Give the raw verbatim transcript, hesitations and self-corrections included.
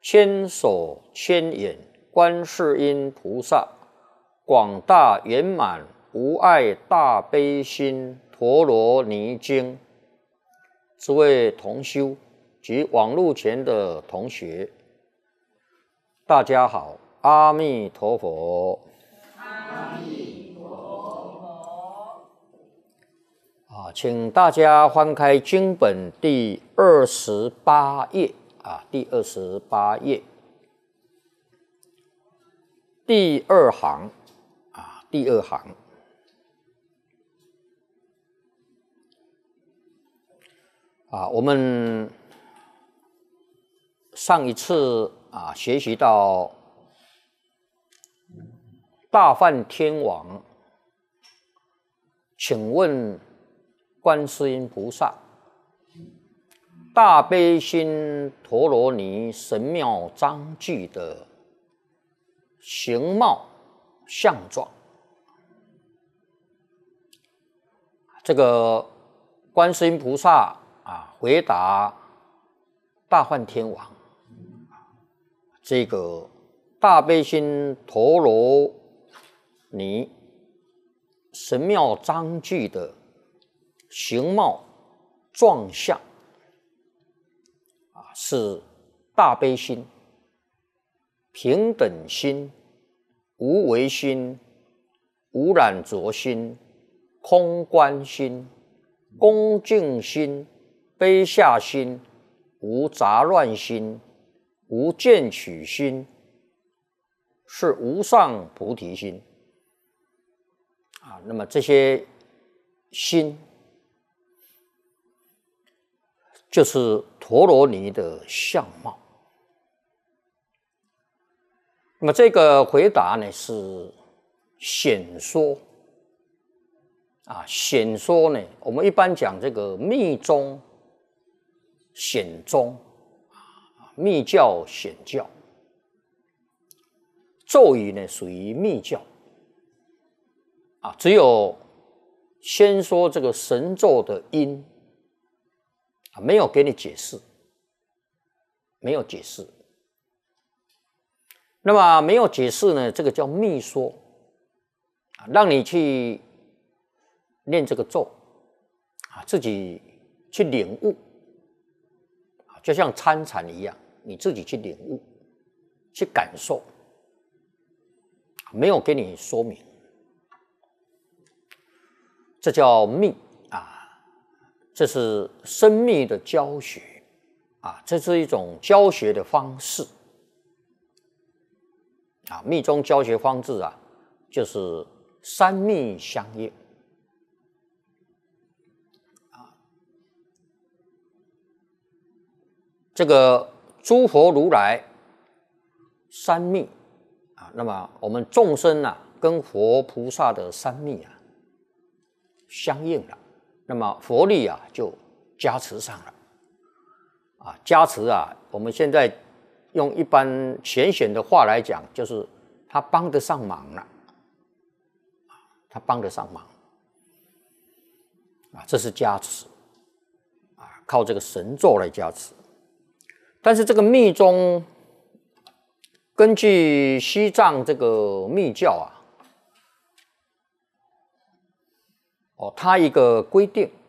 千手千眼观世音菩萨，广大圆满无碍大悲心陀罗尼经。诸位同修及网络前的同学，大家好，阿弥陀佛。 阿弥陀佛。 啊，请大家翻开经本第二十八页啊，第二十八页第二行啊，第二行。啊，我们上一次啊学习到大梵天王，请问观世音菩萨，大悲心陀罗尼神妙章句的形貌相状，这个观世音菩萨啊，回答大梵天王，这个大悲心陀罗尼神妙章句的形貌状相啊，是大悲心、平等心、无为心、无染着心、空观心、恭敬心、卑下心、无杂乱心、无见取心，是无上菩提心啊。那么这些心，就是陀罗尼的相貌。那么这个回答呢，是显说啊，显说呢，我们一般讲这个密宗、显宗啊，密教、显教，咒语呢属于密教啊，只有先说这个神咒的音啊，没有给你解释，没有解释。那么没有解释呢，这个叫密说啊，让你去念这个咒啊，自己去领悟啊，就像参禅一样，你自己去领悟、去感受，没有给你说明，这叫密啊，这是深密的教学啊，这是一种教学的方式啊。密宗教学方式啊，就是三密相应。这个诸佛如来三密啊，那么我们众生啊，跟佛菩萨的三密啊相应了，那么佛力啊就加持上了啊，加持啊，我们现在用一般浅显的话来讲，就是他帮得上忙了，他帮得上忙啊，这是加持啊，靠这个神咒来加持。但是这个密宗，根据西藏这个密教啊，哦，它一个规定